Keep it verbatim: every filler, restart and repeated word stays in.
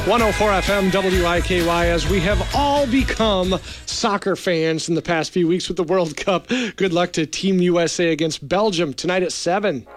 one oh four F M W I K Y, as we have all become soccer fans in the past few weeks with the World Cup. Good luck to Team U S A against Belgium tonight at seven.